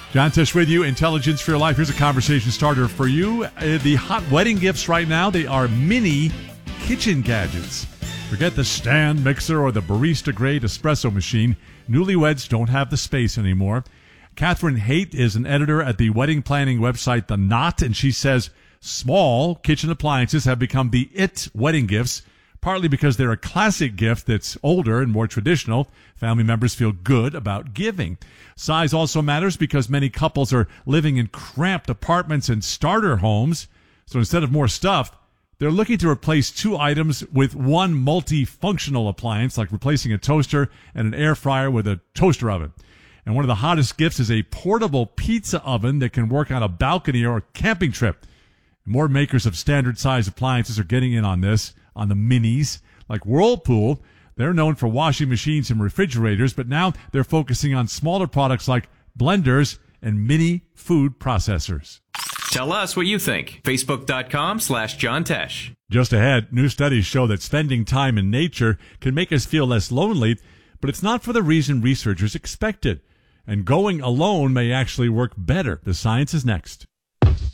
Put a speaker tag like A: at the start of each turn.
A: John Tesh with you, Intelligence for Your Life. Here's a conversation starter for you. The hot wedding gifts right now, they are mini kitchen gadgets. Forget the stand mixer or the barista-grade espresso machine. Newlyweds don't have the space anymore. Catherine Haight is an editor at the wedding planning website The Knot, and she says small kitchen appliances have become the it wedding gifts, partly because they're a classic gift that's older and more traditional. Family members feel good about giving. Size also matters because many couples are living in cramped apartments and starter homes. So instead of more stuff, they're looking to replace two items with one multifunctional appliance, like replacing a toaster and an air fryer with a toaster oven. And one of the hottest gifts is a portable pizza oven that can work on a balcony or a camping trip. More makers of standard-size appliances are getting in on this, on the minis. Like Whirlpool, they're known for washing machines and refrigerators, but now they're focusing on smaller products like blenders and mini food processors.
B: Tell us what you think. Facebook.com/John Tesh.
A: Just ahead, new studies show that spending time in nature can make us feel less lonely, but it's not for the reason researchers expected. And going alone may actually work better. The science is next.